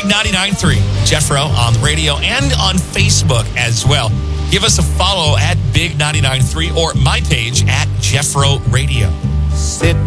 99.3 Jeffro on the radio and on Facebook as well. Give us a follow at Big 99.3 or my page at Jeffro Radio. Sit